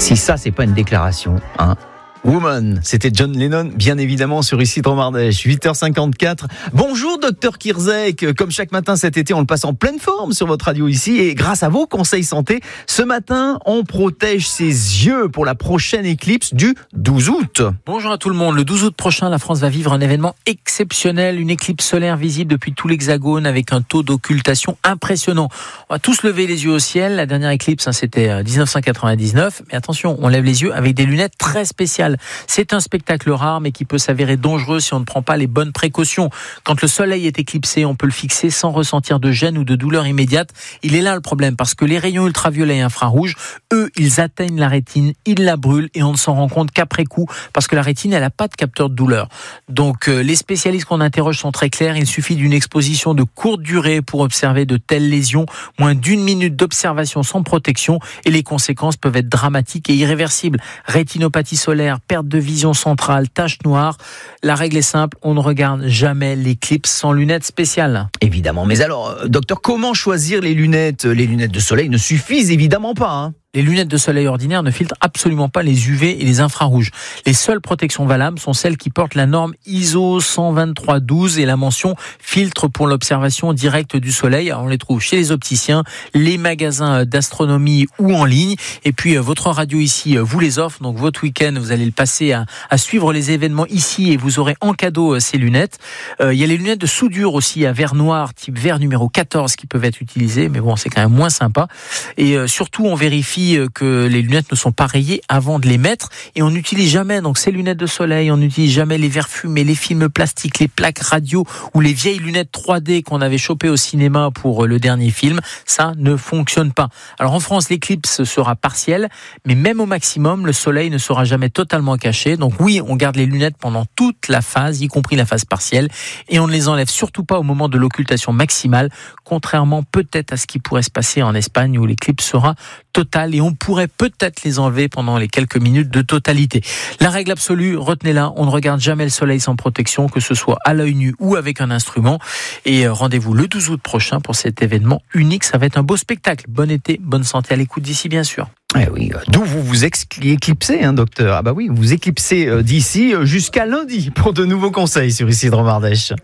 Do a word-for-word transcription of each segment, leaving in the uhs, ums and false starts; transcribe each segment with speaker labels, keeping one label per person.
Speaker 1: Si ça, c'est pas une déclaration, hein. Woman, c'était John Lennon, bien évidemment, sur Isidre Mardèche, huit heures cinquante-quatre. Bonjour, docteur Kirzek. Comme chaque matin cet été, on le passe en pleine forme sur votre radio ici. Et grâce à vos conseils santé, ce matin, on protège ses yeux pour la prochaine éclipse du douze août.
Speaker 2: Bonjour à tout le monde. Le douze août prochain, la France va vivre un événement exceptionnel, une éclipse solaire visible depuis tout l'Hexagone avec un taux d'occultation impressionnant. On va tous lever les yeux au ciel. La dernière éclipse, hein, c'était dix-neuf cent quatre-vingt-dix-neuf. Mais attention, on lève les yeux avec des lunettes très spéciales. C'est un spectacle rare, mais qui peut s'avérer dangereux si on ne prend pas les bonnes précautions. Quand le soleil est éclipsé, on peut le fixer sans ressentir de gêne ou de douleur immédiate. Il est là le problème, parce que les rayons ultraviolets et infrarouges, eux, ils atteignent la rétine, ils la brûlent, et on ne s'en rend compte qu'après coup, parce que la rétine, elle n'a pas de capteur de douleur. Donc, euh, les spécialistes qu'on interroge sont très clairs. Il suffit d'une exposition de courte durée pour observer de telles lésions. Moins d'une minute d'observation sans protection, et les conséquences peuvent être dramatiques et irréversibles. Rétinopathie solaire, perte de vision centrale, tache noire. La règle est simple, on ne regarde jamais l'éclipse sans lunettes spéciales.
Speaker 1: Évidemment, mais alors, docteur, comment choisir les lunettes ? Les lunettes de soleil ne suffisent évidemment pas, hein.
Speaker 2: Les lunettes de soleil ordinaires ne filtrent absolument pas les U V et les infrarouges. Les seules protections valables sont celles qui portent la norme I S O cent vingt-trois douze et la mention filtre pour l'observation directe du soleil. Alors on les trouve chez les opticiens, les magasins d'astronomie ou en ligne. Et puis votre radio ici vous les offre. Donc votre week-end, vous allez le passer à, à suivre les événements ici et vous aurez en cadeau ces lunettes. Euh, il y a les lunettes de soudure aussi à verre noir, type verre numéro quatorze qui peuvent être utilisées. Mais bon, c'est quand même moins sympa. Et euh, surtout, on vérifie que les lunettes ne sont pas rayées avant de les mettre et on n'utilise jamais donc ces lunettes de soleil, on n'utilise jamais les verres fumés, les films plastiques, les plaques radio ou les vieilles lunettes trois D qu'on avait chopées au cinéma pour le dernier film. Ça ne fonctionne pas. Alors en France, l'éclipse sera partielle, mais même au maximum, le soleil ne sera jamais totalement caché. Donc oui, on garde les lunettes pendant toute la phase, y compris la phase partielle, et on ne les enlève surtout pas au moment de l'occultation maximale, contrairement peut-être à ce qui pourrait se passer en Espagne où l'éclipse sera totale et on pourrait peut-être les enlever pendant les quelques minutes de totalité. La règle absolue, retenez-la, on ne regarde jamais le soleil sans protection, que ce soit à l'œil nu ou avec un instrument. Et rendez-vous le douze août prochain pour cet événement unique. Ça va être un beau spectacle. Bon été, bonne santé à l'écoute d'ici, bien sûr.
Speaker 1: Eh oui, d'où vous vous éclipsez, hein, docteur. Ah bah oui, vous vous éclipsez d'ici jusqu'à lundi pour de nouveaux conseils sur Isidre Mardèche.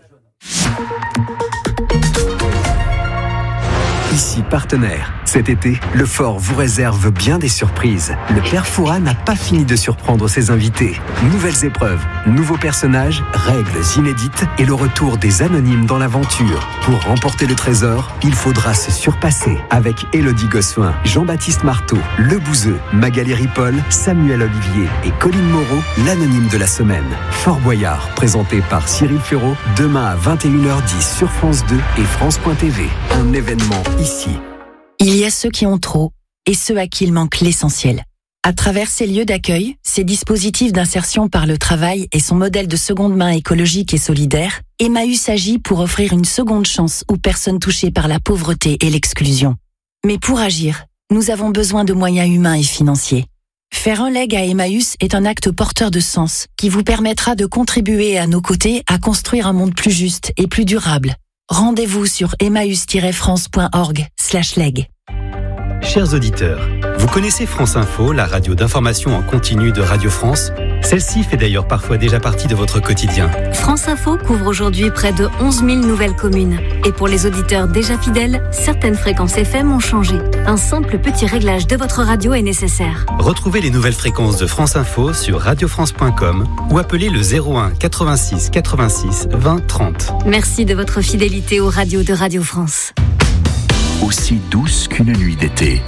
Speaker 3: Ici partenaire. Cet été, le Fort vous réserve bien des surprises. Le Père Fouras n'a pas fini de surprendre ses invités. Nouvelles épreuves, nouveaux personnages, règles inédites et le retour des anonymes dans l'aventure. Pour remporter le trésor, il faudra se surpasser avec Élodie Gossuin, Jean-Baptiste Marteau, Le Bouzeux, Magali Ripoll, Samuel Olivier et Colline Moreau, l'anonyme de la semaine. Fort Boyard, présenté par Cyril Ferraud, demain à vingt et une heures dix sur France deux et France point T V. Un événement ici.
Speaker 4: Il y a ceux qui ont trop et ceux à qui il manque l'essentiel. À travers ces lieux d'accueil, ces dispositifs d'insertion par le travail et son modèle de seconde main écologique et solidaire, Emmaüs agit pour offrir une seconde chance aux personnes touchées par la pauvreté et l'exclusion. Mais pour agir, nous avons besoin de moyens humains et financiers. Faire un leg à Emmaüs est un acte porteur de sens qui vous permettra de contribuer à nos côtés à construire un monde plus juste et plus durable. Rendez-vous sur emmaüs tiret france point org slash leg.
Speaker 5: Chers auditeurs, vous connaissez France Info, la radio d'information en continu de Radio France ? Celle-ci fait d'ailleurs parfois déjà partie de votre quotidien.
Speaker 6: France Info couvre aujourd'hui près de onze mille nouvelles communes. Et pour les auditeurs déjà fidèles, certaines fréquences F M ont changé. Un simple petit réglage de votre radio est nécessaire.
Speaker 5: Retrouvez les nouvelles fréquences de France Info sur radio france point com ou appelez le zéro un quatre-vingt-six quatre-vingt-six vingt trente.
Speaker 6: Merci de votre fidélité aux radios de Radio France.
Speaker 7: Aussi douce qu'une nuit d'été.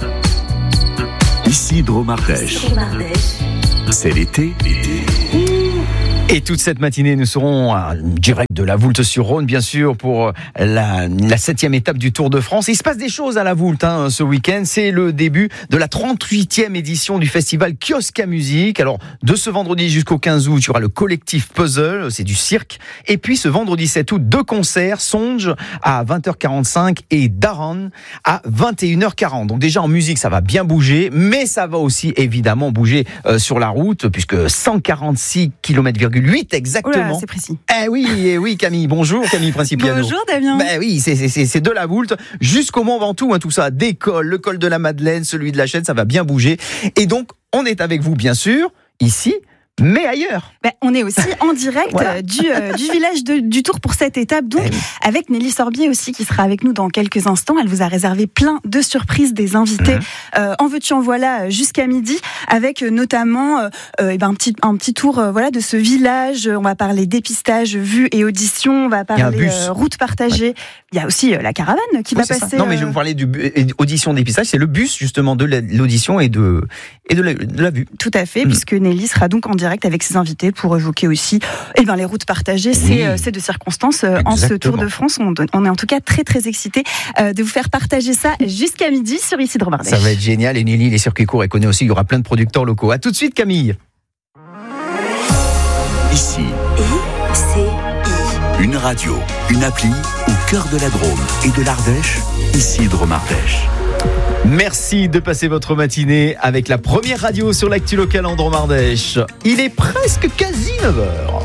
Speaker 7: Isidre Mardèche. C'est l'été.
Speaker 1: Et toute cette matinée, nous serons en direct de la Voulte-sur-Rhône, bien sûr, pour la, la septième étape du Tour de France. Il se passe des choses à la Voulte hein, ce week-end. C'est le début de la trente-huitième édition du festival Kiosque à musique. Alors, de ce vendredi jusqu'au quinze août, il y aura le collectif Puzzle, c'est du cirque. Et puis, ce vendredi sept août, deux concerts, Songe à vingt heures quarante-cinq et Daron à vingt et une heures quarante. Donc déjà, en musique, ça va bien bouger, mais ça va aussi évidemment bouger euh, sur la route, puisque cent quarante-six kilomètres virgule huit exactement.
Speaker 8: Oh là, c'est précis.
Speaker 1: Eh oui, eh oui Camille, bonjour Camille Principiano.
Speaker 8: Bonjour Damien.
Speaker 1: Ben oui, c'est, c'est, c'est de la Voulte jusqu'au Mont Ventoux, hein, tout ça, des cols, le col de la Madeleine, celui de la Chaîne, ça va bien bouger. Et donc, on est avec vous bien sûr, ici, mais ailleurs.
Speaker 8: Ben, on est aussi en direct
Speaker 1: Voilà.
Speaker 8: du, euh, du village de, du Tour pour cette étape, donc
Speaker 1: Eh oui.
Speaker 8: avec Nelly Sorbier aussi qui sera avec nous dans quelques instants. Elle vous a réservé plein de surprises des invités.
Speaker 1: Mmh.
Speaker 8: Euh, en veux-tu en voilà jusqu'à midi, avec euh, notamment euh, euh, eh ben, un petit un petit tour euh, voilà de ce village. On va parler dépistage, vue et audition. On va
Speaker 1: Il y a un
Speaker 8: parler
Speaker 1: bus.
Speaker 8: euh, route partagée. Ouais. Il y a aussi euh, la caravane qui
Speaker 1: Oui,
Speaker 8: va
Speaker 1: c'est ça.
Speaker 8: passer.
Speaker 1: Non, mais je
Speaker 8: euh,
Speaker 1: vous parlais du bu- audition dépistage, c'est le bus justement de la- l'audition et de et de la, de la vue.
Speaker 8: Tout à fait,
Speaker 1: Mmh.
Speaker 8: puisque Nelly sera donc en direct avec ses invités pour évoquer aussi eh ben, les routes partagées.
Speaker 1: Oui.
Speaker 8: C'est, euh, c'est de circonstances euh, en ce
Speaker 1: Exactement.
Speaker 8: Tour de France. On, on est en tout cas très très excités euh, de vous faire partager ça jusqu'à midi sur Isidre Bardèche.
Speaker 1: Ça va être génial. Et Nelly, les circuits courts, elle connaît aussi. Il y aura plein de producteurs locaux. À tout de suite, Camille.
Speaker 7: Ici,
Speaker 6: I C I.
Speaker 7: une radio, une appli au cœur de la Drôme et de l'Ardèche, Isidre Mardèche.
Speaker 1: Merci de passer votre matinée avec la première radio sur l'actu locale en Drôme-Ardèche. Il est presque quasi neuf heures.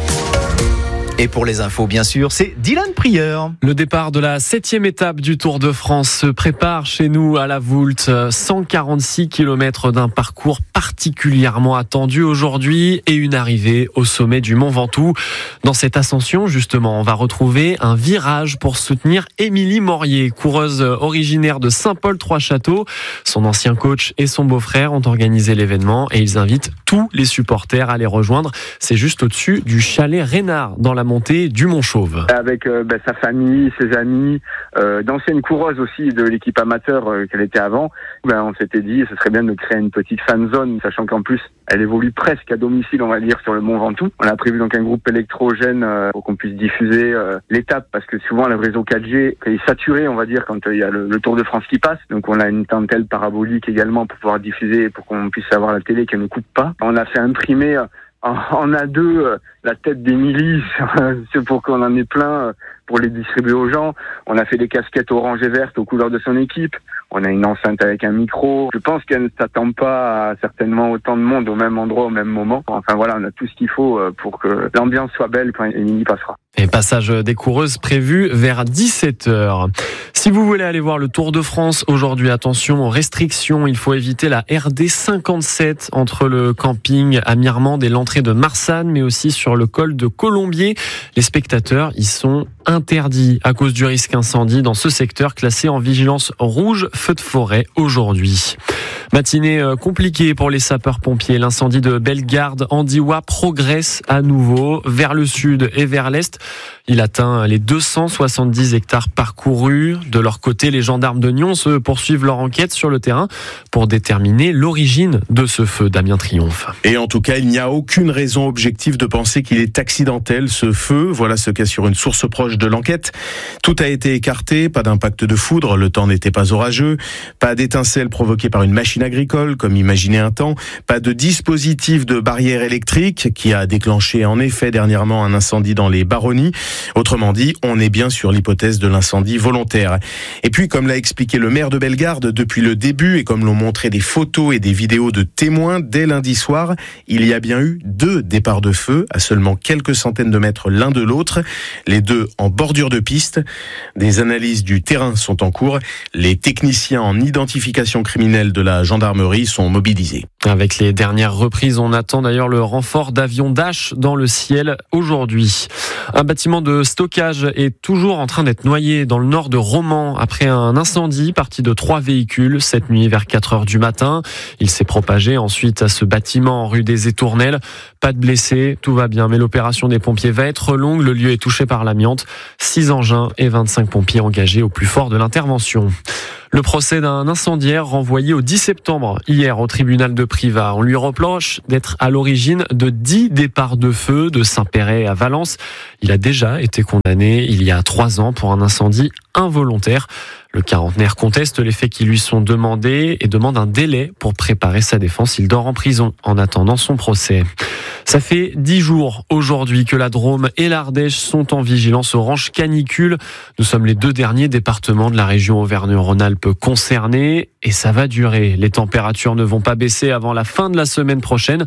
Speaker 1: Et pour les infos, bien sûr, c'est Dylan Prieur.
Speaker 9: Le départ de la septième étape du Tour de France se prépare chez nous à la Voulte. cent quarante-six kilomètres d'un parcours particulièrement attendu aujourd'hui et une arrivée au sommet du Mont Ventoux. Dans cette ascension, justement, on va retrouver un virage pour soutenir Émilie Morier, coureuse originaire de Saint-Paul-Trois-Châteaux. Son ancien coach et son beau-frère ont organisé l'événement et ils invitent tous les supporters à les rejoindre. C'est juste au-dessus du chalet Reynard, dans la montée du Mont Chauve.
Speaker 10: Avec euh, ben, sa famille, ses amis, euh, d'anciennes coureuses aussi de l'équipe amateur euh, qu'elle était avant, ben, on s'était dit ce serait bien de créer une petite fan zone, sachant qu'en plus elle évolue presque à domicile, on va dire, sur le Mont Ventoux. On a prévu donc un groupe électrogène euh, pour qu'on puisse diffuser euh, l'étape, parce que souvent le réseau quatre G est saturé, on va dire, quand il euh, y a le, le Tour de France qui passe. Donc on a une dentelle parabolique également pour pouvoir diffuser, pour qu'on puisse avoir la télé qui ne coupe pas. On a fait imprimer euh, en A deux euh, la tête d'Émilie, c'est pour qu'on en ait plein, euh, pour les distribuer aux gens. On a fait des casquettes orange et vertes aux couleurs de son équipe. On a une enceinte avec un micro. Je pense qu'elle ne s'attend pas à certainement autant de monde au même endroit, au même moment. Enfin voilà, on a tout ce qu'il faut pour que l'ambiance soit belle quand Émilie passera.
Speaker 9: Et passage des coureuses prévu vers dix-sept heures. Si vous voulez aller voir le Tour de France aujourd'hui, attention aux restrictions. Il faut éviter la R D cinquante-sept entre le camping à Mirmande et l'entrée de Marsanne, mais aussi sur le col de Colombier. Les spectateurs y sont interdits à cause du risque incendie dans ce secteur classé en vigilance rouge feu de forêt aujourd'hui. Matinée compliquée pour les sapeurs-pompiers. L'incendie de Bellegarde en Diois progresse à nouveau vers le sud et vers l'est. Il atteint les deux cent soixante-dix hectares parcourus. De leur côté, les gendarmes de Nyon se poursuivent leur enquête sur le terrain pour déterminer l'origine de ce feu. Damien Triomphe.
Speaker 11: Et en tout cas, il n'y a aucune raison objective de penser qu'il est accidentel, ce feu. Voilà ce qu'assure une source proche de l'enquête. Tout a été écarté, pas d'impact de foudre, le temps n'était pas orageux, pas d'étincelles provoquées par une machine agricole, comme imaginé un temps, pas de dispositif de barrière électrique qui a déclenché en effet dernièrement un incendie dans les Baronnies. Autrement dit, on est bien sur l'hypothèse de l'incendie volontaire. Et puis, comme l'a expliqué le maire de Bellegarde depuis le début et comme l'ont montré des photos et des vidéos de témoins dès lundi soir, il y a bien eu deux départs de feu à seulement quelques centaines de mètres l'un de l'autre, les deux en bordure de piste. Des analyses du terrain sont en cours. Les techniciens en identification criminelle de la gendarmerie sont mobilisés.
Speaker 9: Avec les dernières reprises, on attend d'ailleurs le renfort d'avions Dash dans le ciel aujourd'hui. Un bâtiment de stockage est toujours en train d'être noyé dans le nord de Romans après un incendie parti de trois véhicules cette nuit vers quatre heures du matin. Il s'est propagé ensuite à ce bâtiment en rue des Étournelles. Pas de blessés, tout va bien, mais l'opération des pompiers va être longue. Le lieu est touché par l'amiante. Six engins et vingt-cinq pompiers engagés au plus fort de l'intervention. Le procès d'un incendiaire renvoyé au dix septembre, hier au tribunal de Privas. On lui reproche d'être à l'origine de dix départs de feu de Saint-Péret à Valence. Il a déjà été condamné il y a trois ans pour un incendie involontaire. Le quarantenaire conteste les faits qui lui sont demandés et demande un délai pour préparer sa défense. Il dort en prison en attendant son procès. Ça fait dix jours aujourd'hui que la Drôme et l'Ardèche sont en vigilance orange canicule. Nous sommes les deux derniers départements de la région Auvergne-Rhône-Alpes concernés et ça va durer. Les températures ne vont pas baisser avant la fin de la semaine prochaine.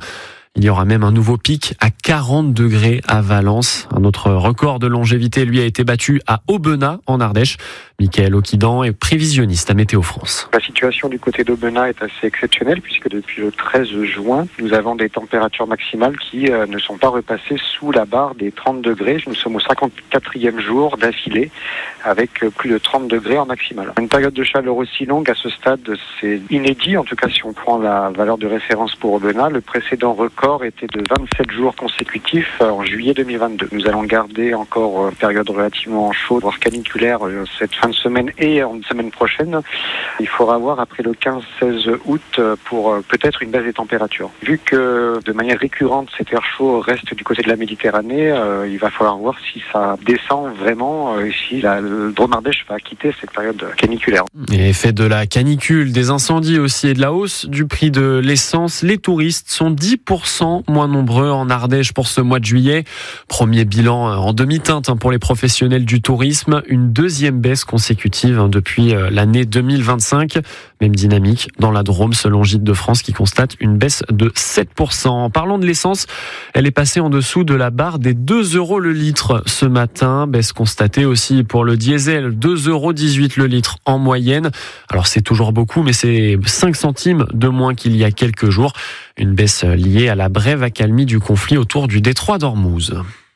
Speaker 9: Il y aura même un nouveau pic à quarante degrés à Valence. Un autre record de longévité, lui, a été battu à Aubenas, en Ardèche. Michael Oquidan est prévisionniste à Météo France.
Speaker 12: La situation du côté d'Aubenas est assez exceptionnelle puisque depuis le treize juin, nous avons des températures maximales qui euh, ne sont pas repassées sous la barre des trente degrés. Nous sommes au cinquante-quatrième jour d'affilée avec plus de trente degrés en maximal. Une période de chaleur aussi longue à ce stade, c'est inédit. En tout cas, si on prend la valeur de référence pour Aubenas, le précédent record était de vingt-sept jours consécutifs en juillet deux mille vingt-deux. Nous allons garder encore une période relativement chaude, voire caniculaire, cette fin de semaine et en semaine prochaine. Il faudra voir après le quinze seize août pour peut-être une baisse des températures. Vu que de manière récurrente, cet air chaud reste du côté de la Méditerranée, euh, il va falloir voir si ça descend vraiment, euh, si la, le Drôme Ardèche va quitter cette période caniculaire.
Speaker 9: Et effet de la canicule, des incendies aussi et de la hausse du prix de l'essence, les touristes sont dix pour cent moins nombreux en Ardèche pour ce mois de juillet. Premier bilan en demi-teinte pour les professionnels du tourisme, une deuxième baisse consécutive depuis l'année deux mille vingt-cinq. Même dynamique dans la Drôme selon Gîtes de France qui constate une baisse de sept pour cent. En parlant de l'essence, elle est passée en dessous de la barre des deux euros le litre ce matin. Baisse constatée aussi pour le diesel, deux euros dix-huit le litre en moyenne. Alors c'est toujours beaucoup, mais c'est cinq centimes de moins qu'il y a quelques jours. Une baisse liée à la brève accalmie du conflit autour du détroit d'Ormuz.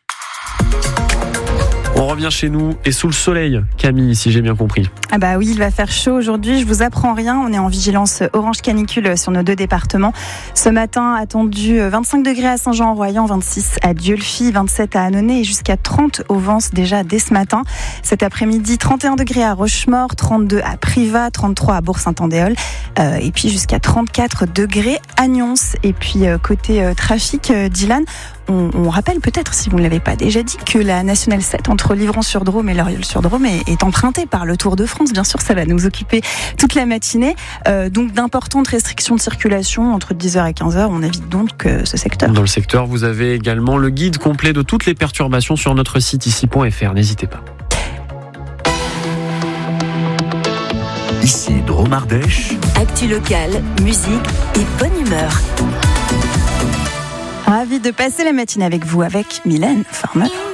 Speaker 9: On revient chez nous et sous le soleil, Camille, si j'ai bien compris.
Speaker 8: Ah bah oui, il va faire chaud aujourd'hui, je vous apprends rien. On est en vigilance orange canicule sur nos deux départements. Ce matin, attendu vingt-cinq degrés à Saint-Jean-en-Royans, vingt-six à Dieulefit, vingt-sept à Annonay et jusqu'à trente au Vence déjà dès ce matin. Cet après-midi, trente et un degrés à Rochemaure, trente-deux à Privas, trente-trois à Bourg-Saint-Andéol euh, et puis jusqu'à trente-quatre degrés à Nyons. Et puis euh, côté euh, trafic, euh, Dylan, On, on rappelle peut-être, si vous ne l'avez pas déjà dit, que la Nationale sept entre Livron-sur-Drôme et Loriol-sur-Drôme est, est empruntée par le Tour de France. Bien sûr, ça va nous occuper toute la matinée. Euh, donc d'importantes restrictions de circulation entre dix heures et quinze heures. On évite donc euh, ce secteur.
Speaker 9: Dans le secteur, vous avez également le guide complet de toutes les perturbations sur notre site ici point f r. N'hésitez pas.
Speaker 7: Ici Drôme Ardèche.
Speaker 4: Actu locale, musique et bonne humeur.
Speaker 8: Ravi de passer la matinée avec vous, avec Mylène Farmer.